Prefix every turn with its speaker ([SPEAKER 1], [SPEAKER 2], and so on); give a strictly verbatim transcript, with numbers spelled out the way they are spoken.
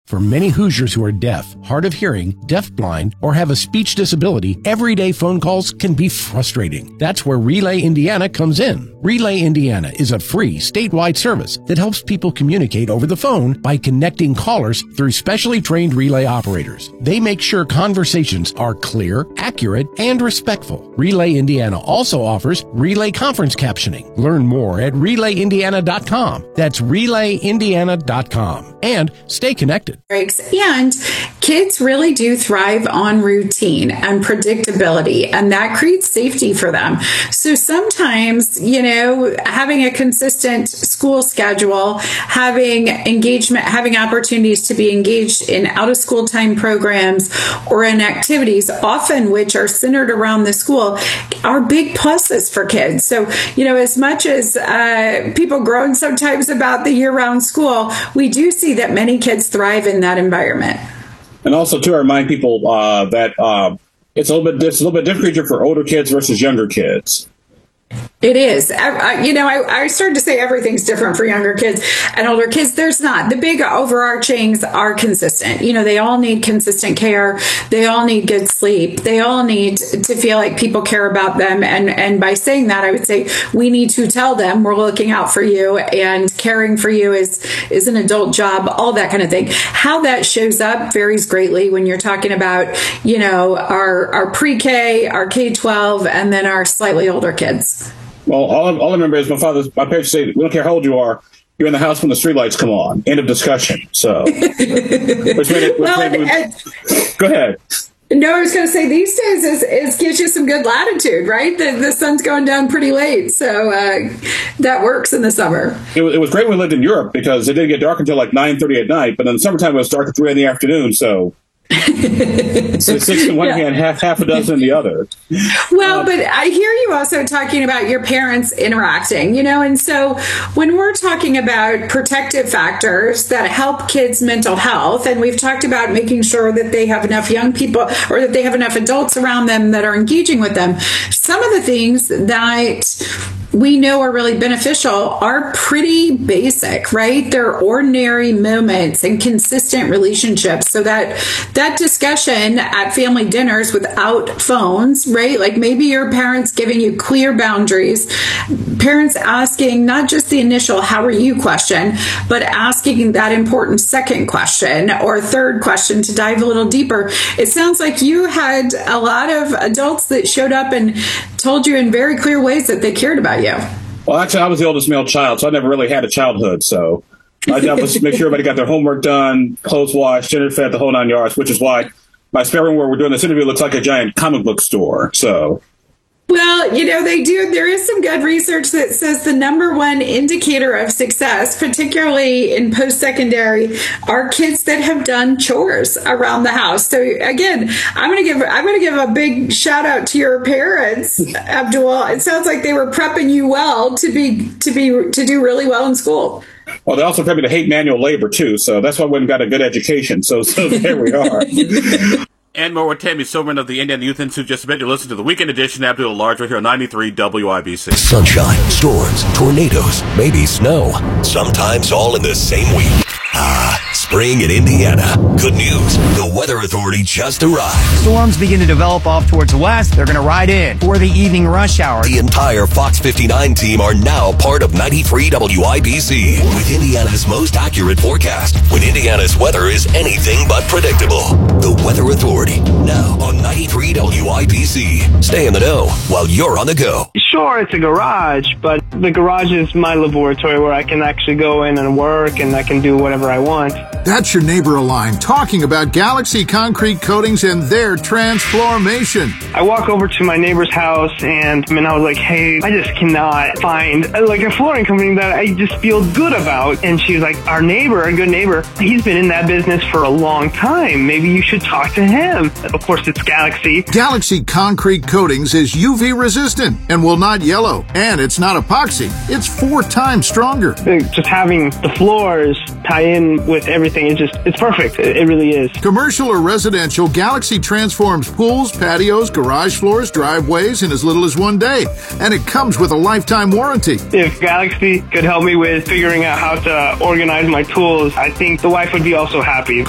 [SPEAKER 1] For many Hoosiers who are deaf, hard of hearing, deafblind, or have a speech disability, everyday phone calls can be frustrating. That's where Relay Indiana comes in. Relay Indiana is a free statewide service that helps people communicate over the phone by connecting callers through specially trained relay operators. They make sure conversations are clear, accurate, and respectful. Relay Indiana also offers relay conference captioning. Learn more at relay indiana dot com. That's relay indiana dot com. And stay connected.
[SPEAKER 2] And kids really do thrive on routine and predictability, and that creates safety for them. So sometimes, you know, having a consistent school schedule, having engagement, having opportunities to be engaged in out of school time programs or in activities, often which are centered around the school, are big pluses for kids. So, you know, as much as uh, people groan sometimes about the year-round school, we do see that many kids thrive in that environment.
[SPEAKER 3] And also, to remind people uh, that uh, it's a little bit it's a little bit different for older kids versus younger kids.
[SPEAKER 2] It is. I, I, you know, I, I started to say everything's different for younger kids and older kids. There's not. The big overarchings are consistent. You know, they all need consistent care. They all need good sleep. They all need to feel like people care about them. And, and by saying that, I would say we need to tell them we're looking out for you, and caring for you is, is an adult job, all that kind of thing. How that shows up varies greatly when you're talking about, you know, our, our pre-K, our K twelve, and then our slightly older kids.
[SPEAKER 3] Well, all I, all I remember is my father's, my parents say, we don't care how old you are, you're in the house when the streetlights come on. End of discussion. So, which made it, which
[SPEAKER 2] well,
[SPEAKER 3] made
[SPEAKER 2] and,
[SPEAKER 3] it, go ahead.
[SPEAKER 2] No, I was going to say these days is, is gives you some good latitude, right? The, the sun's going down pretty late, so uh, that works in the summer.
[SPEAKER 3] It was, it was great when we lived in Europe because it didn't get dark until like nine thirty at night, but in the summertime it was dark at three in the afternoon, so... so six in one yeah. hand, half half a dozen in the other.
[SPEAKER 2] Well,
[SPEAKER 3] um,
[SPEAKER 2] but I hear you also talking about your parents interacting, you know, and so when we're talking about protective factors that help kids' mental health, and we've talked about making sure that they have enough young people or that they have enough adults around them that are engaging with them, some of the things that we know are really beneficial are pretty basic, right? They're ordinary moments and consistent relationships. So that that discussion at family dinners without phones, right? Like maybe your parents giving you clear boundaries, parents asking not just the initial how are you question, but asking that important second question or third question to dive a little deeper. It sounds like you had a lot of adults that showed up and told you in very clear ways that they cared about you.
[SPEAKER 3] Well, actually, I was the oldest male child, so I never really had a childhood. So my job was to make sure everybody got their homework done, clothes washed, dinner fed, the whole nine yards, which is why my spare room where we're doing this interview looks like a giant comic book store. So.
[SPEAKER 2] Well, you know, they do. There is some good research that says the number one indicator of success, particularly in post-secondary, are kids that have done chores around the house. So again, I'm going to give I'm going to give a big shout out to your parents, Abdul. It sounds like they were prepping you well to be to be to do really well in school.
[SPEAKER 3] Well, they also prepped me to hate manual labor too, so that's why I went and got a good education. So, so there we are.
[SPEAKER 4] And more with Tammy Silverman of the Indiana Youth Institute. Just about to listen to the Weekend Edition, Abdul Large, right here on ninety-three W I B C.
[SPEAKER 5] Sunshine, storms, tornadoes, maybe snow. Sometimes all in the same week. Ah, spring in Indiana. Good news. The Weather Authority just arrived.
[SPEAKER 6] Storms begin to develop off towards the west. They're going to ride in for the evening rush hour.
[SPEAKER 5] The entire Fox fifty-nine team are now part of ninety-three W I B C. With Indiana's most accurate forecast. When Indiana's weather is anything but predictable. The Weather Authority. Now on ninety-three W I B C. Stay in the know while you're on the go.
[SPEAKER 7] Sure, it's a garage, but the garage is my laboratory where I can actually go in and work and I can do whatever I want.
[SPEAKER 8] That's your neighbor Align talking about Galaxy Concrete Coatings and their transformation.
[SPEAKER 7] I walk over to my neighbor's house and, and I was like, hey, I just cannot find like a flooring company that I just feel good about. And she was like, our neighbor, a good neighbor, he's been in that business for a long time. Maybe you should talk to him. Of course, it's Galaxy.
[SPEAKER 8] Galaxy Concrete Coatings is U V resistant and will not yellow. And it's not epoxy. It's four times stronger.
[SPEAKER 7] Just having the floors tie in with everything, it's just, it's perfect. It, it really is.
[SPEAKER 8] Commercial or residential, Galaxy transforms pools, patios, garage floors, driveways in as little as one day. And it comes with a lifetime warranty.
[SPEAKER 7] If Galaxy could help me with figuring out how to organize my tools, I think the wife would be also happy.